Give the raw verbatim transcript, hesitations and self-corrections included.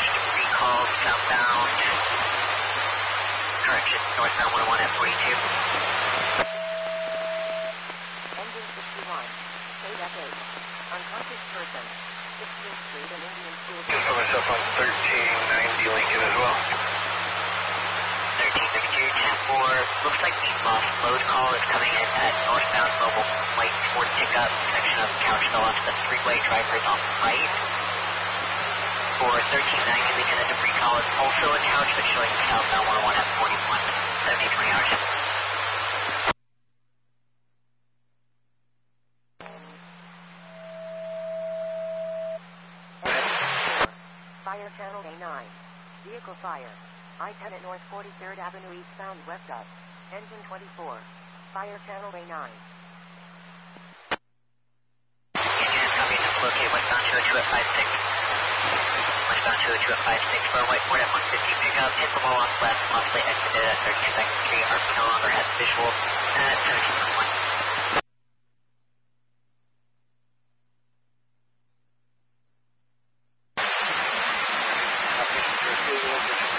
Washington recall southbound. Correction, northbound one oh one at forty-two. Engine sixty-one. K F eight. Unconscious person. sixteenth Street and Indian School. Just put myself on thirteen ninety Lincoln as well. thirteen thirty-two, ten four. Looks like the lost load call is coming in at northbound mobile light Ford pickup section of Couchville onto the freeway. Drivers on right. For thirteen ninety, Lincoln, a debris call is also in Couchville, showing southbound one oh one at forty-one. seventy twenty hours. Fire channel A nine. Vehicle fire. I ten at North forty-third Avenue eastbound west up. Engine twenty-four. Fire channel A nine. Engine is coming to locate westbound two oh two at five six. Westbound two oh two at five six for a white Ford F one fifty pickup. Hit the wall on the left, possibly exited at thirty-second Street. R P no longer has visual at seventeen one. Copy.